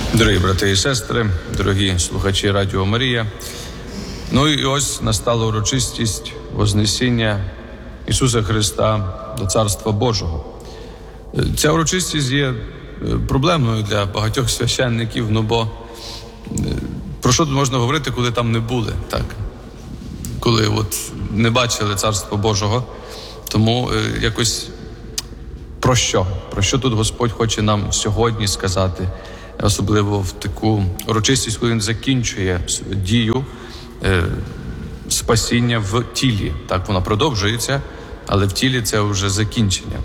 Дорогі брати і сестри, дорогі слухачі Радіо Марія, ну і ось настала урочистість Вознесіння Ісуса Христа до Царства Божого. Ця урочистість є проблемною для багатьох священників, бо про що тут можна говорити, коли там не були, так? Коли не бачили Царства Божого. Тому якось про що? Про що тут Господь хоче нам сьогодні сказати? Особливо в таку урочистість, коли Він закінчує дію спасіння в тілі. Так, вона продовжується, але в тілі це вже закінчення.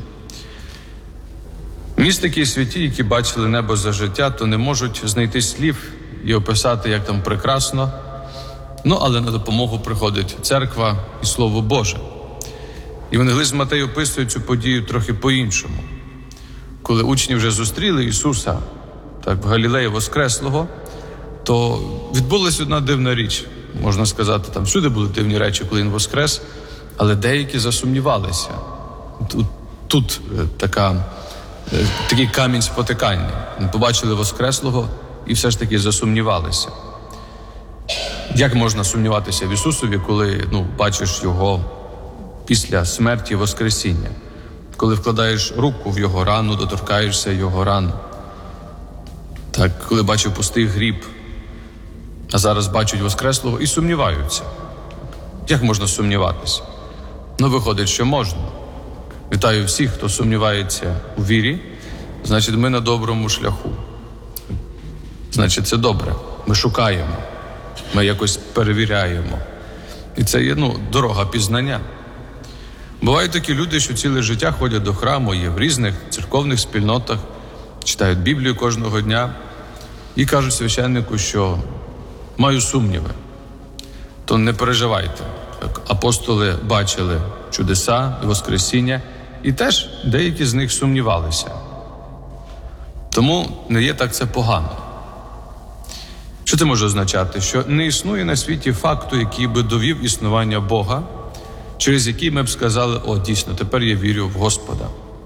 Містики святі, які бачили небо за життя, то не можуть знайти слів і описати, як там прекрасно. Але на допомогу приходить церква і Слово Боже. Євангелист Матей описує цю подію трохи по-іншому. Коли учні вже зустріли Ісуса, так, в Галілеї Воскреслого, то відбулася одна дивна річ. Можна сказати, там всюди були дивні речі, коли Він воскрес, але деякі засумнівалися. Тут такий камінь спотикання. Побачили Воскреслого і все ж таки засумнівалися. Як можна сумніватися в Ісусові, коли бачиш Його після смерті і Воскресіння? Коли вкладаєш руку в Його рану, доторкаєшся Його ран. Так, коли бачив пустий гріб, а зараз бачать Воскреслого і сумніваються. Як можна сумніватися? Виходить, що можна. Вітаю всіх, хто сумнівається у вірі, значить, ми на доброму шляху. Значить, це добре. Ми шукаємо, ми якось перевіряємо. І це є, дорога пізнання. Бувають такі люди, що ціле життя ходять до храму, є в різних церковних спільнотах, читають Біблію кожного дня і кажуть священнику, що маю сумніви. То не переживайте. Апостоли бачили чудеса і Воскресіння, і теж деякі з них сумнівалися. Тому не є так це погано. Що це може означати? Що не існує на світі факту, який би довів існування Бога, через який ми б сказали, дійсно, тепер я вірю в Господа.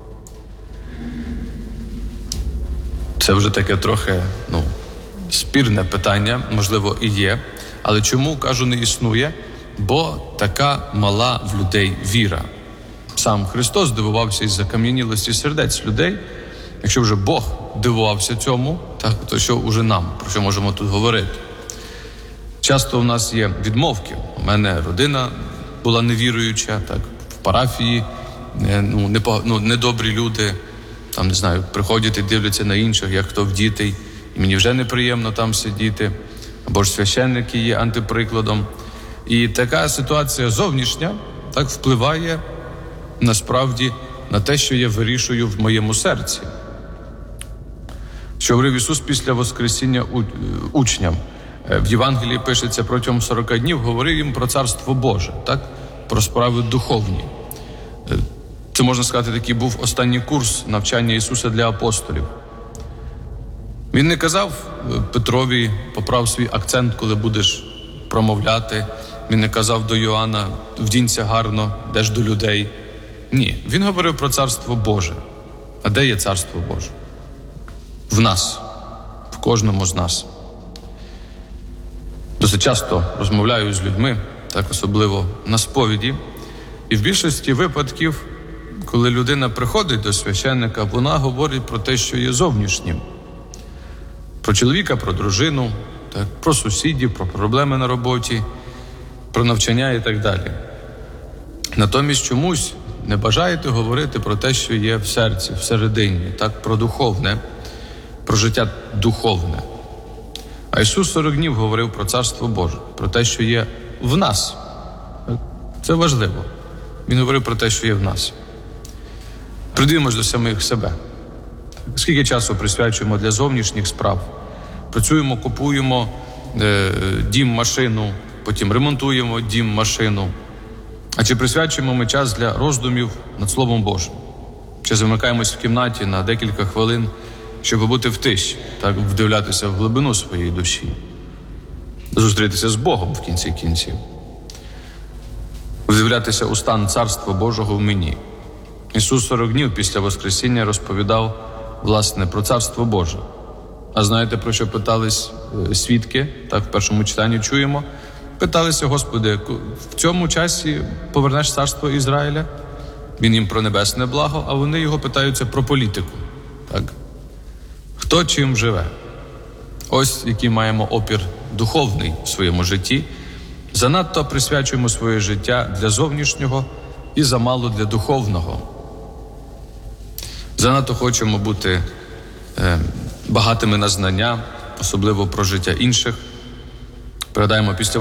Це вже таке трохи, спірне питання, можливо, і є. Але чому, кажу, не існує? Бо така мала в людей віра. Сам Христос дивувався із закам'янілості сердець людей. Якщо вже Бог дивувався цьому, то що вже нам, про що можемо тут говорити? Часто у нас є відмовки. У мене родина була невіруюча, так, в парафії, недобрі люди, там, не знаю, приходять і дивляться на інших, як хто в дітей, і мені вже неприємно там сидіти, або ж священники є антиприкладом. І така ситуація зовнішня, так, впливає насправді на те, що я вирішую в моєму серці. Що говорив Ісус після Воскресіння учням. В Євангелії пишеться, протягом 40 днів говорив їм про Царство Боже, так? Про справи духовні. Це, можна сказати, такий був останній курс навчання Ісуса для апостолів. Він не казав Петрові, поправ свій акцент, коли будеш промовляти. Він не казав до Йоанна, вдінься гарно, де ж до людей. Ні, він говорив про Царство Боже. А де є Царство Боже? В нас, в кожному з нас. Досить часто розмовляю з людьми, так, особливо на сповіді, і в більшості випадків, коли людина приходить до священника, вона говорить про те, що є зовнішнім. Про чоловіка, про дружину, так, про сусідів, про проблеми на роботі, про навчання і так далі. Натомість чомусь не бажаєте говорити про те, що є в серці, всередині, так, про духовне, про життя духовне. А Ісус 40 днів говорив про Царство Боже, про те, що є в нас. Це важливо. Він говорив про те, що є в нас. Придивимось до самих себе. Скільки часу присвячуємо для зовнішніх справ? Працюємо, купуємо дім, машину, потім ремонтуємо дім, машину. А чи присвячуємо ми час для роздумів над Словом Божим? Чи замикаємось в кімнаті на декілька хвилин, щоб бути в тиші, так, вдивлятися в глибину своєї душі, зустрітися з Богом в кінці кінців, вдивлятися у стан Царства Божого в мені. Ісус 40 днів після Воскресіння розповідав, власне, про Царство Боже. А знаєте, про що питались свідки? Так, в першому читанні чуємо. Питалися: Господи, в цьому часі повернеш царство Ізраїля? Він їм про небесне благо, а вони його питаються про політику. Так? Хто чим живе? Ось який маємо опір духовний в своєму житті. Занадто присвячуємо своє життя для зовнішнього і замало для духовного. Занадто хочемо бути багатими на знання, особливо про життя інших. Пригадаємо, після